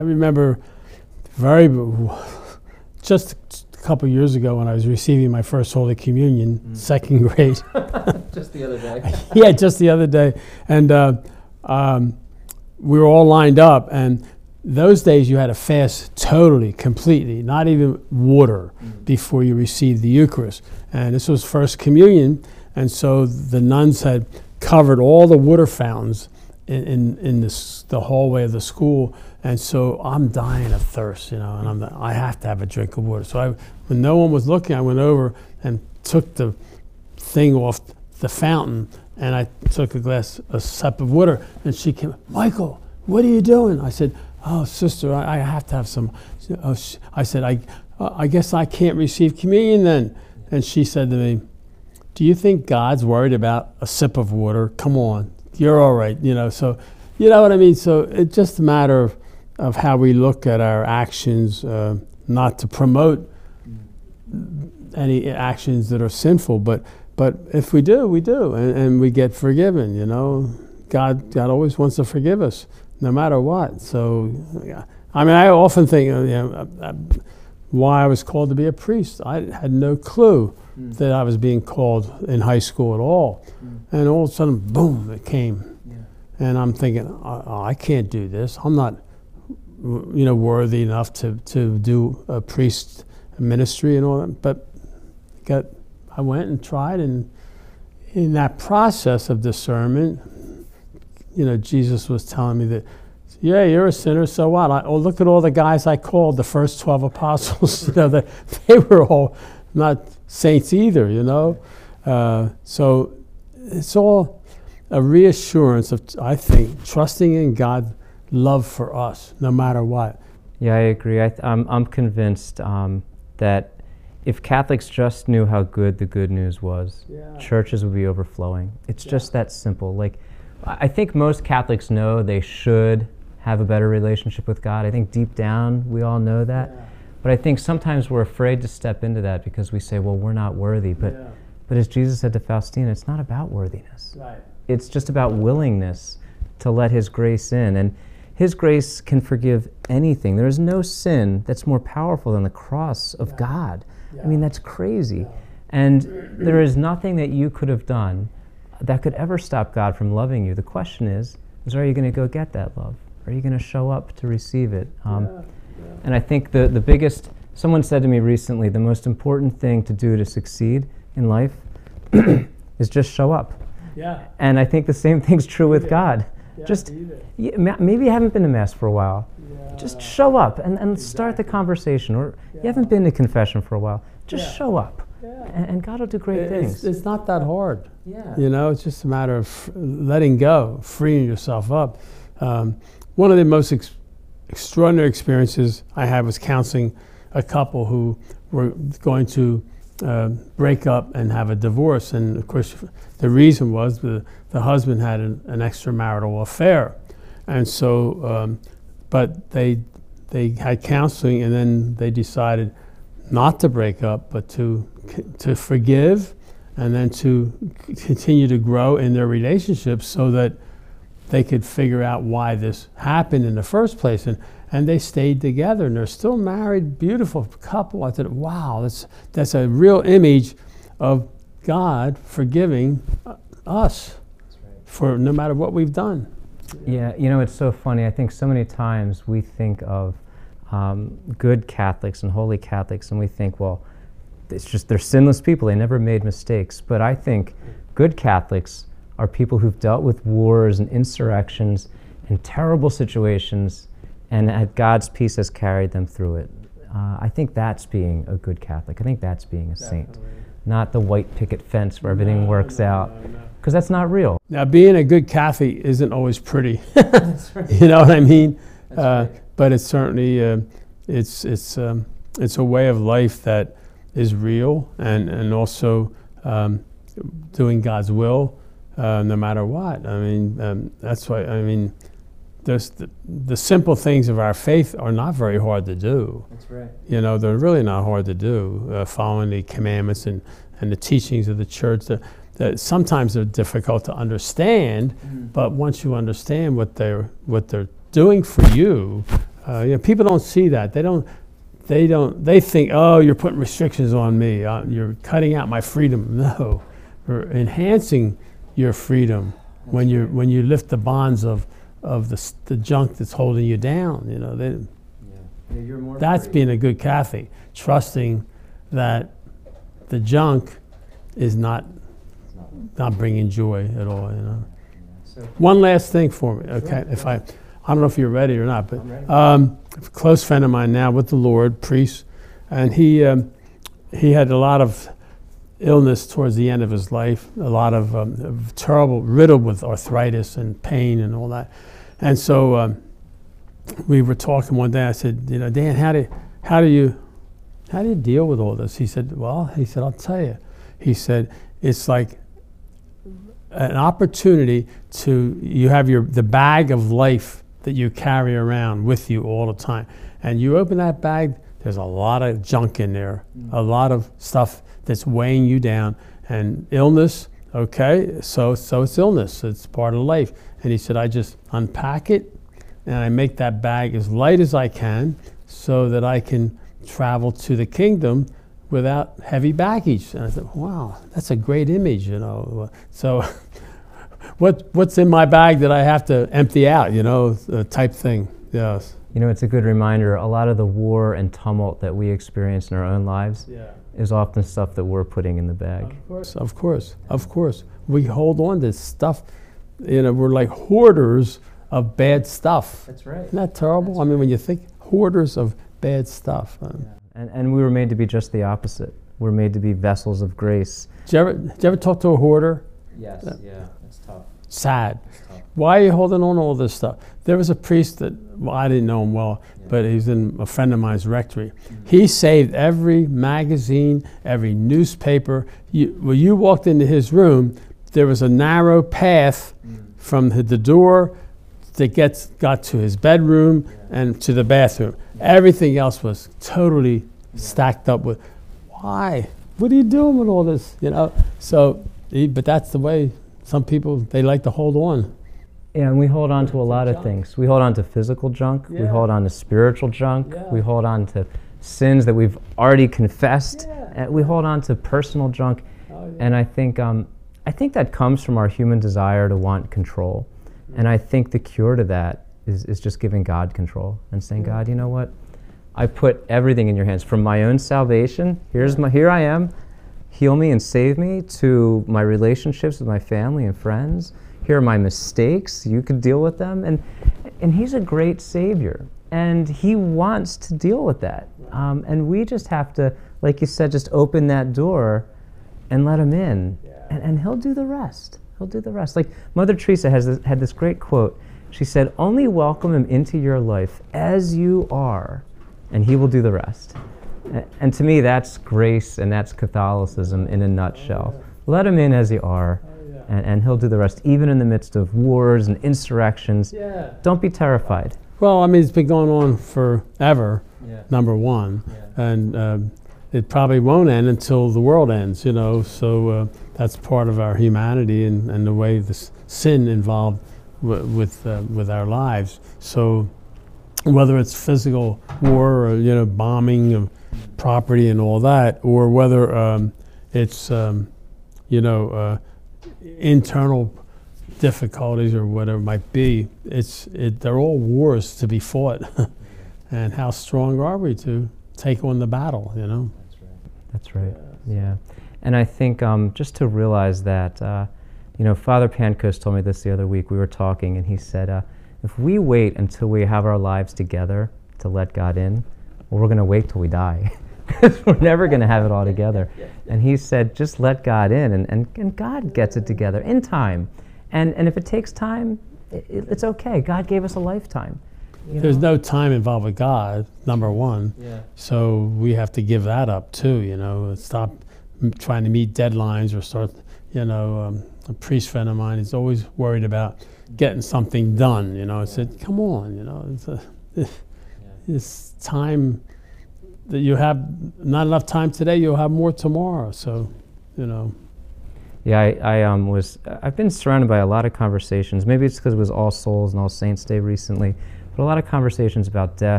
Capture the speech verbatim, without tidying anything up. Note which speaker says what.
Speaker 1: I remember very, just a couple years ago when I was receiving my first Holy Communion, mm. second grade.
Speaker 2: Just the other day.
Speaker 1: Yeah, just the other day. And uh, um, we were all lined up, and those days you had to fast totally, completely, not even water mm. before you received the Eucharist. And this was First Communion, and so the nuns had covered all the water fountains in, in, in this, the hallway of the school. And so I'm dying of thirst, you know, and I'm, I have to have a drink of water. So I, when no one was looking, I went over and took the thing off the fountain, and I took a glass, a sip of water, and she came, Michael, what are you doing? I said, oh, sister, I, I have to have some. Oh, I said, I, uh, I guess I can't receive communion then. And she said to me, do you think God's worried about a sip of water? Come on, you're all right, you know. So, you know what I mean? So it's just a matter of, of how we look at our actions, uh, not to promote any actions that are sinful, but but if we do, we do, and, and we get forgiven, you know. God, God always wants to forgive us, no matter what. So, I mean, I often think, you know, why I was called to be a priest. I had no clue mm. that I was being called in high school at all. Mm. And all of a sudden, boom, it came. Yeah. And I'm thinking, oh, I can't do this. I'm not, you know, worthy enough to, to do a priest ministry and all that. But got, I went and tried, and in that process of discernment, you know, Jesus was telling me that, yeah, you're a sinner, so what? I, oh, look at all the guys I called, the first twelve apostles. You know, that they were all not saints either, you know. Uh, so it's all a reassurance of, I think, trusting in God's love for us, no matter what.
Speaker 2: Yeah, I agree. I th- I'm, I'm convinced um, that if Catholics just knew how good the good news was, yeah. churches would be overflowing. It's yeah. just that simple. Like, I think most Catholics know they should have a better relationship with God. I think deep down we all know that. Yeah. But I think sometimes we're afraid to step into that because we say, well, we're not worthy. But yeah. but as Jesus said to Faustina, it's not about worthiness. Right. It's just about willingness to let His grace in. And His grace can forgive anything. There is no sin that's more powerful than the cross of yeah. God. Yeah. I mean, that's crazy. Yeah. And there is nothing that you could have done that could ever stop God from loving you. The question is, is are you going to go get that love? Are you going to show up to receive it? Um, yeah, yeah. And I think the, the biggest, someone said to me recently, the most important thing to do to succeed in life is just show up. Yeah. And I think the same thing's true with God. Yeah, just, yeah, maybe you haven't been to Mass for a while. Yeah. Just show up and, and exactly. start the conversation. Or yeah. you haven't been to confession for a while. Just yeah. show up. Yeah. And, and God will do great
Speaker 1: it,
Speaker 2: things.
Speaker 1: It's, it's not that hard.
Speaker 2: Yeah.
Speaker 1: You know, it's just a matter of f- letting go, freeing yourself up. Um, one of the most ex- extraordinary experiences I had was counseling a couple who were going to uh, break up and have a divorce. And of course, the reason was the, the husband had an, an extramarital affair. And so, um, but they they had counseling, and then they decided not to break up, but to to forgive, and then to continue to grow in their relationship so that they could figure out why this happened in the first place. And, and they stayed together, and they're still married, beautiful couple. I thought, wow, that's, that's a real image of God forgiving us right. for no matter what we've done.
Speaker 2: Yeah, you know, it's so funny. I think so many times we think of um, good Catholics and holy Catholics, and we think, well, it's just they're sinless people. They never made mistakes. But I think good Catholics are people who've dealt with wars and insurrections and terrible situations, and that God's peace has carried them through it. Uh, I think that's being a good Catholic. I think that's being a Definitely. saint, not the white picket fence where everything no, works no, out, because no, no. that's not real.
Speaker 1: Now, being a good Catholic isn't always pretty. That's right. You know what I mean? Uh, right. But it's certainly uh, it's it's um, it's a way of life that is real, and and also um, doing God's will. Uh, no matter what. I mean, um, that's why, I mean, the, the simple things of our faith are not very hard to do.
Speaker 2: That's right.
Speaker 1: You know, they're really not hard to do, uh, following the commandments and, and the teachings of the church. That, that sometimes they're difficult to understand, mm-hmm. but once you understand what they're, what they're doing for you, Uh, you know, people don't see that. They don't. They don't. They think, oh, you're putting restrictions on me. Uh, you're cutting out my freedom. No, you're enhancing your freedom that's when you when you lift the bonds of of the the junk that's holding you down. You know, they,
Speaker 2: yeah. Yeah, you're more
Speaker 1: that's
Speaker 2: free.
Speaker 1: being a good Catholic, trusting that the junk is not not, not bringing joy at all. You know.
Speaker 2: So
Speaker 1: one last thing for me, okay?
Speaker 2: Sure,
Speaker 1: if
Speaker 2: sure.
Speaker 1: I, I don't know if you're ready or not, but
Speaker 2: I'm ready.
Speaker 1: um, a close friend of mine now with the Lord, priest, and he um, he had a lot of illness towards the end of his life, a lot of, um, of terrible, riddled with arthritis and pain and all that, and so um, we were talking one day. I said, you know, Dan, how do how do you how do you deal with all this? He said, well, he said, I'll tell you. He said, it's like an opportunity to, you have your the bag of life that you carry around with you all the time, and you open that bag, there's a lot of junk in there, mm. a lot of stuff that's weighing you down, and illness, okay, so so it's illness, it's part of life. And he said, I just unpack it and I make that bag as light as I can so that I can travel to the kingdom without heavy baggage. And I thought, wow, that's a great image, you know. So what what's in my bag that I have to empty out, you know, uh, type thing, yes.
Speaker 2: You know, it's a good reminder, a lot of the war and tumult that we experience in our own lives
Speaker 1: yeah.
Speaker 2: is often stuff that we're putting in the bag.
Speaker 1: Of course, of course, of course. We hold on to stuff, you know, we're like hoarders of bad stuff.
Speaker 2: That's right.
Speaker 1: Isn't that terrible?
Speaker 2: That's
Speaker 1: I mean,
Speaker 2: right.
Speaker 1: when you think hoarders of bad stuff. Um,
Speaker 2: Yeah. And, and we were made to be just the opposite. We're made to be vessels of grace.
Speaker 1: Did you ever, did you ever talk to a hoarder?
Speaker 2: Yes,
Speaker 1: Uh,
Speaker 2: yeah, it's tough.
Speaker 1: Sad.
Speaker 2: It's tough.
Speaker 1: Why are you holding on to all this stuff? There was a priest that, well, I didn't know him well,
Speaker 2: Yeah.
Speaker 1: but he's in a friend of mine's rectory.
Speaker 2: Mm-hmm.
Speaker 1: He saved every magazine, every newspaper. You, when you walked into his room, there was a narrow path
Speaker 2: Mm.
Speaker 1: from the, the door that gets got to his bedroom
Speaker 2: Yeah.
Speaker 1: and to the bathroom. Everything else was totally
Speaker 2: Yeah.
Speaker 1: stacked up with, why? What are you doing with all this? You know. So, he, but that's the way some people, they like to hold on.
Speaker 2: Yeah, and we hold on to a lot of
Speaker 1: junk.
Speaker 2: things. We hold on to physical junk. We
Speaker 1: Yeah.
Speaker 2: hold on to spiritual junk.
Speaker 1: Yeah.
Speaker 2: We hold on to sins that we've already confessed.
Speaker 1: Yeah.
Speaker 2: And we hold on to personal junk.
Speaker 1: Oh, yeah.
Speaker 2: And I think, um, I think that comes from our human desire to want control. And I think the cure to that is, is just giving God control and saying,
Speaker 1: Yeah.
Speaker 2: God, you know what? I put everything in your hands. From my own salvation, here's my, here I am. Heal me and save me, to my relationships with my family and friends. Here are my mistakes. You could deal with them. And, and he's a great Savior. And he wants to deal with that. Um, and we just have to, like you said, just open that door and let him in.
Speaker 1: Yeah.
Speaker 2: And, and he'll do the rest. He'll do the rest. Like Mother Teresa has this, had this great quote. She said, only welcome him into your life as you are, and he will do the rest. A- And to me, that's grace and that's Catholicism in a nutshell.
Speaker 1: Oh, yeah.
Speaker 2: Let him in as you are,
Speaker 1: Oh, yeah.
Speaker 2: and, and he'll do the rest, even in the midst of wars and insurrections.
Speaker 1: Yeah.
Speaker 2: Don't be terrified.
Speaker 1: Well, I mean, it's been going on forever,
Speaker 2: Yeah.
Speaker 1: number one.
Speaker 2: Yeah.
Speaker 1: And um, it probably won't end until the world ends, you know. So uh, that's part of our humanity and, and the way the s- sin involved w- with uh, with our lives. So whether it's physical war or, you know, bombing of property and all that, or whether um, it's, um, you know, uh, internal difficulties or whatever it might be, it's it, they're all wars to be fought. And how strong are we to take on the battle, you know?
Speaker 2: That's right. That's right. Yeah. And I think um, just to realize that, uh, you know, Father Pancos told me this the other week. We were talking, and he said, uh, if we wait until we have our lives together to let God in, well, we're going to wait till we die. Because we're never going to have it all together. And he said, just let God in, and, and, and God gets it together in time. And, and if it takes time, it, it's okay. God gave us a lifetime. You
Speaker 1: There's
Speaker 2: know?
Speaker 1: no time involved with God, number one.
Speaker 2: Yeah.
Speaker 1: So we have to give that up too, you know, stop m- trying to meet deadlines or start, you know, um, a priest friend of mine is always worried about getting something done, you know. I said, come on, you know, it's, a, it's time that you have not enough time today, you'll have more tomorrow. So, you know.
Speaker 2: Yeah, I, I um, was, I've been surrounded by a lot of conversations. Maybe it's because it was All Souls and All Saints Day recently, but a lot of conversations about death